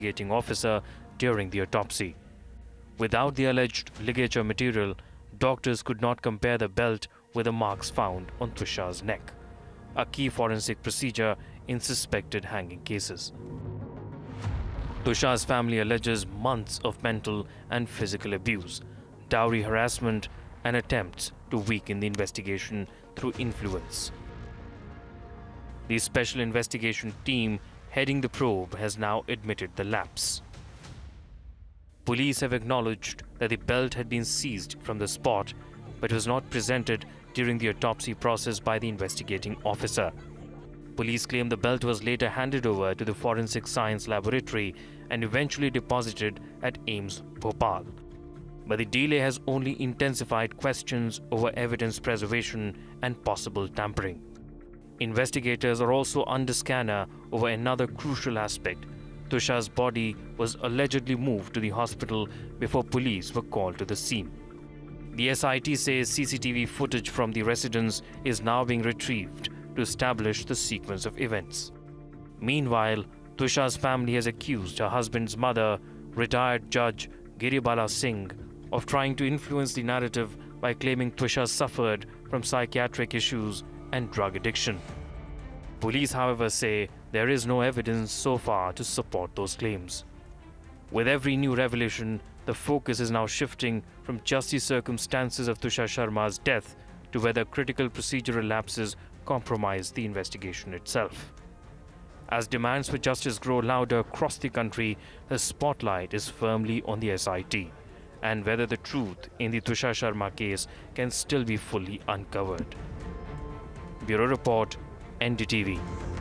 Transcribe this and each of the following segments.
investigating officer during the autopsy. Without the alleged ligature material, doctors could not compare the belt with the marks found on Tushar's neck, a key forensic procedure in suspected hanging cases. Tushar's family alleges months of mental and physical abuse, dowry harassment, and attempts to weaken the investigation through influence. The special investigation team heading the probe has now admitted the lapse. Police have acknowledged that the belt had been seized from the spot but was not presented during the autopsy process by the investigating officer. Police claim the belt was later handed over to the Forensic Science Laboratory and eventually deposited at AIIMS Bhopal. But the delay has only intensified questions over evidence preservation and possible tampering. Investigators are also under scanner over another crucial aspect. Tushar's body was allegedly moved to the hospital before police were called to the scene. The SIT says CCTV footage from the residence is now being retrieved to establish the sequence of events. Meanwhile, Tushar's family has accused her husband's mother, retired Judge Giribala Singh, of trying to influence the narrative by claiming Tushar suffered from psychiatric issues and drug addiction. Police, however, say there is no evidence so far to support those claims. With every new revelation, the focus is now shifting from just the circumstances of Tushar Sharma's death to whether critical procedural lapses compromise the investigation itself. As demands for justice grow louder across the country, the spotlight is firmly on the SIT and whether the truth in the Tushar Sharma case can still be fully uncovered. Bureau Report, NDTV.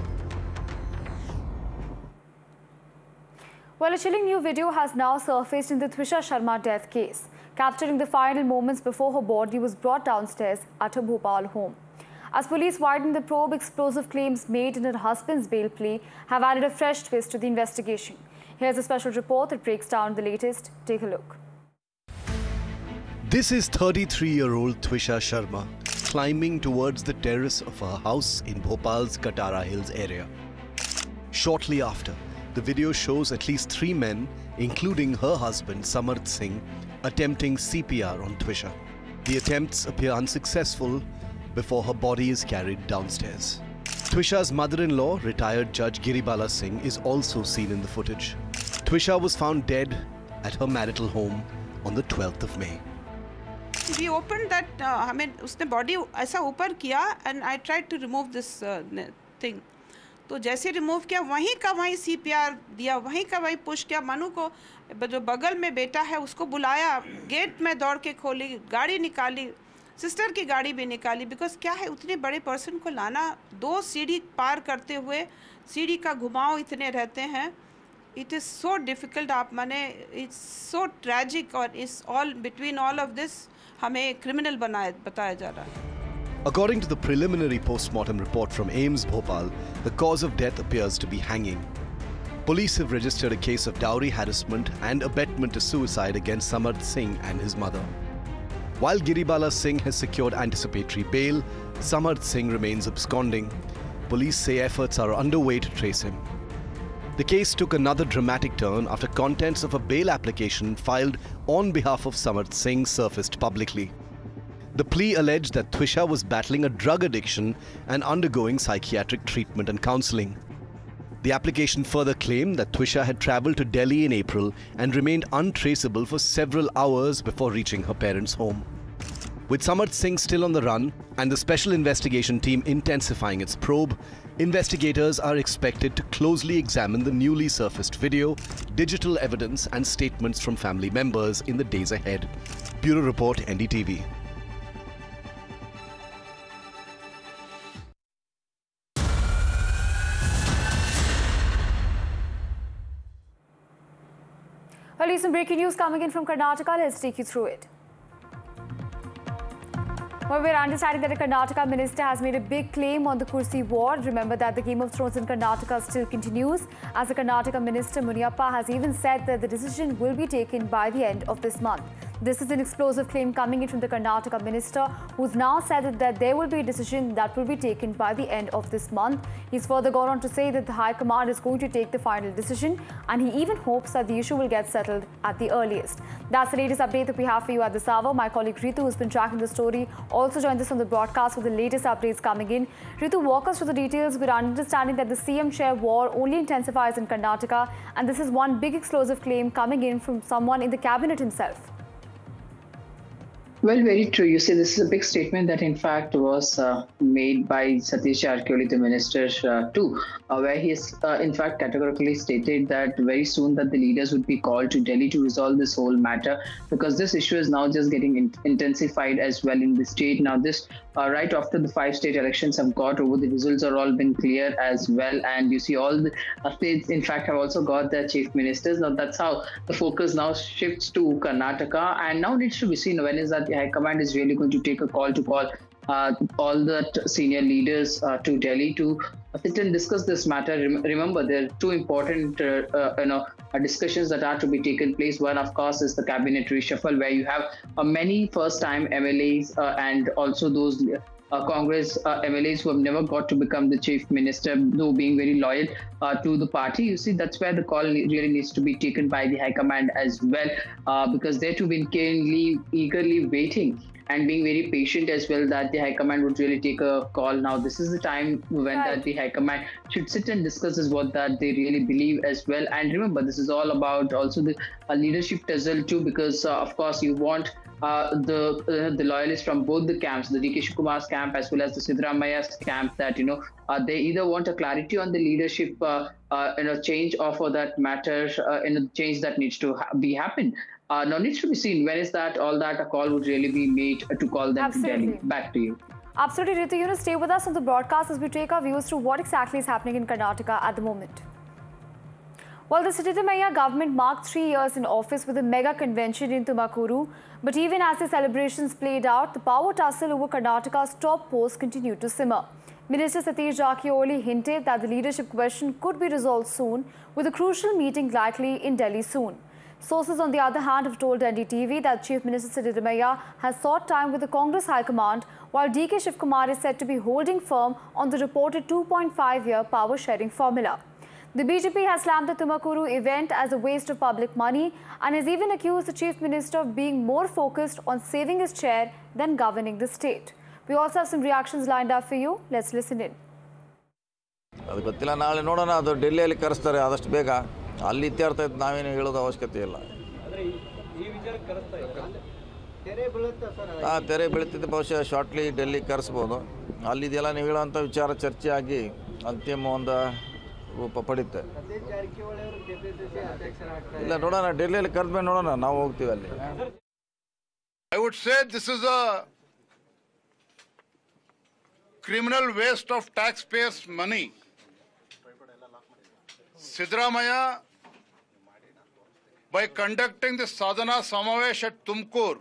Well, a chilling new video has now surfaced in the Tushar Sharma death case, capturing the final moments before her body was brought downstairs at her Bhopal home. As police widen the probe, explosive claims made in her husband's bail plea have added a fresh twist to the investigation. Here's a special report that breaks down the latest. Take a look. This is 33-year-old Tushar Sharma climbing towards the terrace of her house in Bhopal's Katara Hills area. Shortly after, the video shows at least 3 men, including her husband Samarth Singh, attempting CPR on Tushar. The attempts appear unsuccessful before her body is carried downstairs. Tushar's mother-in-law, retired Judge Giribala Singh, is also seen in the footage. Tushar was found dead at her marital home on the 12th of May. We opened that, हमें उसने body ऐसा ऊपर किया and I tried to remove this thing. तो जैसे remove किया वहीं का वहीं CPR दिया, वहीं का वहीं पुश किया. मनु को जो बगल में बेटा है उसको बुलाया, गेट में दौड़ के खोली, गाड़ी निकाली, सिस्टर की गाड़ी भी निकाली. बिकॉज क्या है, उतने बड़े पर्सन को लाना, 2 सीढ़ी पार करते हुए सीढ़ी का घुमाव इतने रहते हैं. It is so difficult. आप माने it's so tragic और is all between all of this हमें criminal बताया जा रहा है. According to the preliminary post-mortem report from AIIMS Bhopal, the cause of death appears to be hanging. Police have registered a case of dowry harassment and abetment to suicide against Samarth Singh and his mother. While Giribala Singh has secured anticipatory bail, Samarth Singh remains absconding. Police say efforts are underway to trace him. The case took another dramatic turn after contents of a bail application filed on behalf of Samarth Singh surfaced publicly. The plea alleged that Tushar was battling a drug addiction and undergoing psychiatric treatment and counseling. The application further claimed that Tushar had travelled to Delhi in April and remained untraceable for several hours before reaching her parents' home. With Samarth Singh still on the run and the special investigation team intensifying its probe, investigators are expected to closely examine the newly surfaced video, digital evidence and statements from family members in the days ahead. Bureau Report, NDTV. Well, some breaking news coming in from Karnataka. Let's take you through it. Well, we're understanding that a Karnataka minister has made a big claim on the Kursi war. Remember that the Game of Thrones in Karnataka still continues, as the Karnataka minister Muniyappa has even said that the decision will be taken by the end of this month. This is an explosive claim coming in from the Karnataka minister, who's now said that there will be a decision that will be taken by the end of this month. He's further gone on to say that the High Command is going to take the final decision, and he even hopes that the issue will get settled at the earliest. That's the latest update that we have for you at this hour. My colleague Ritu, who's been tracking the story, also joins us on the broadcast with the latest updates coming in. Ritu, walk us through the details. We're understanding that the CM chair war only intensifies in Karnataka, and this is one big explosive claim coming in from someone in the cabinet himself. Well, very true. You see, this is a big statement that, in fact, was made by Satish Jarkiholy, the minister, too, where he has, in fact, categorically stated that very soon that the leaders would be called to Delhi to resolve this whole matter, because this issue is now just getting intensified as well in the state. Now, this right after the 5 state elections have got over, the results are all been clear as well, and you see all the states, in fact, have also got their chief ministers. Now, that's how the focus now shifts to Karnataka, and now needs to be seen when is that the High Command is really going to take a call to call all the senior leaders to Delhi to sit and discuss this matter. Remember, there are 2 important discussions that are to be taken place. One, of course, is the cabinet reshuffle, where you have many first-time MLAs and also those Congress MLAs who have never got to become the chief minister, though being very loyal to the party. You see, that's where the call really needs to be taken by the High Command as well, because they're to be eagerly waiting and being very patient as well that the High Command would really take a call. Now, this is the time when that the High Command should sit and discuss is what that they really believe as well. And remember, this is all about also the leadership tussle too, because of course you want the loyalists from both the camps, the DK Shivkumar's camp as well as the Siddaramaia's camp, that they either want a clarity on the leadership, change or for that matter, change that needs to be happen. Now needs to be seen when is that all that a call would really be made to call them to Delhi. Back to you. Absolutely, Ritu. Stay with us on the broadcast as we take our views through what exactly is happening in Karnataka at the moment. Well, the Siddaramaiah government marked 3 years in office with a mega convention in Tumakuru. But even as the celebrations played out, the power tussle over Karnataka's top post continued to simmer. Minister Satish Jarkiholy hinted that the leadership question could be resolved soon, with a crucial meeting likely in Delhi soon. Sources, on the other hand, have told NDTV that Chief Minister Siddaramaiah has sought time with the Congress High Command, while DK Shivkumar is said to be holding firm on the reported 2.5-year power-sharing formula. The BJP has slammed the Tumakuru event as a waste of public money and has even accused the Chief Minister of being more focused on saving his chair than governing the state. We also have some reactions lined up for you. Let's listen in. ಅದು ಗೊತ್ತಿಲ್ಲ, ನಾಳೆ ನೋಡೋಣ. ಅದು ಡೆಲ್ಲಿಯಲ್ಲಿ ಕರೆಸ್ತಾರೆ ಆದಷ್ಟು ಬೇಗ. ಅಲ್ಲಿ ಇತ್ಯರ್ಥ ಇತ್ತು, ನಾವೇನು ಹೇಳೋದು ಅವಶ್ಯಕತೆ ಇಲ್ಲ. ತೆರೆ ಬೀಳುತ್ತಿದ್ದ ಬಹುಶಃ ಶಾರ್ಟ್ಲಿ ಡೆಲ್ಲಿ ಕರೆಸ್ಬೋದು. ಅಲ್ಲಿದೆಲ್ಲ ನೀವು ಹೇಳೋಂಥ ವಿಚಾರ ಚರ್ಚೆ ಆಗಿ ಅಂತಿಮ ಒಂದು ರೂಪ ಪಡೆಯುತ್ತೆ. ಇಲ್ಲ, ನೋಡೋಣ, ಡೆಲ್ಲಿಯಲ್ಲಿ ಕರೆದ ಮೇಲೆ ನೋಡೋಣ, ನಾವು ಹೋಗ್ತೀವಿ ಅಲ್ಲಿ. I would say this is a criminal waste of taxpayers' money. Siddaramaiah, by conducting the Sadhana Samavesh at Tumkur,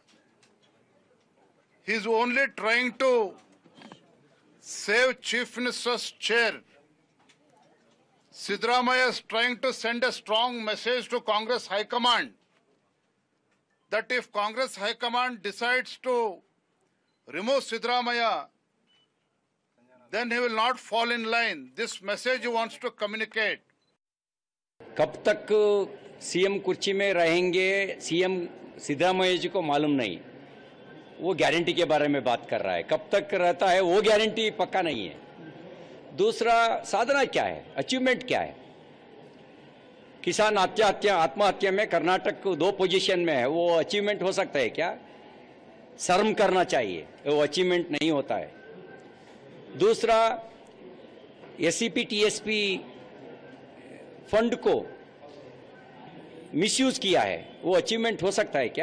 he is only trying to save Chief Minister's chair. Siddaramaiah is trying to send a strong message to Congress High Command that if Congress High Command decides to remove Siddaramaiah, then he will not fall in line. This message he wants to communicate. कब तक CM कुर्सी में रहेंगे CM Siddaramaiah जी को मालूम नहीं, वो guarantee के बारे में बात कर रहा है. कब तक रहता है वो गारंटी पक्का नहीं है. दूसरा, साधना क्या है, अचीवमेंट क्या है? किसान आत्महत्या में कर्नाटक 2 पोजीशन में है, वो अचीवमेंट हो सकता है क्या? शर्म करना चाहिए, वो अचीवमेंट नहीं होता है. दूसरा, एससीपी टीएसपी फंड को मिसयूज किया है, वो अचीवमेंट हो सकता है क्या?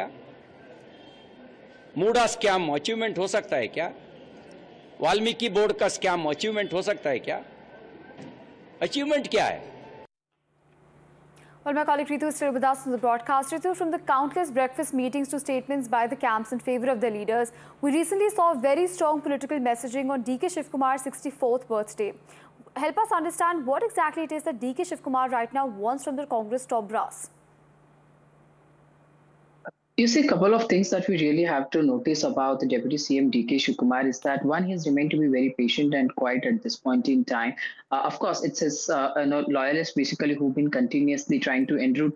मूडा स्कैम अचीवमेंट हो सकता है क्या? वाल्मीकि बोर्ड का स्कैम अचीवमेंट हो सकता है क्या? अचीवमेंट क्या है? Well, my colleague Ritu is still with us on the broadcast. Ritu, from the countless breakfast meetings to statements by the camps in favour of their leaders, we recently saw very strong political messaging on DK Shivkumar's 64th birthday. Help us understand what exactly it is that DK Shivkumar right now wants from the Congress top brass. You see, a couple of things that we really have to notice about the Deputy CM DK Shivakumar is that one, he has remained to be very patient and quiet at this point in time. Of course, it's his loyalists basically who've been continuously trying to enroute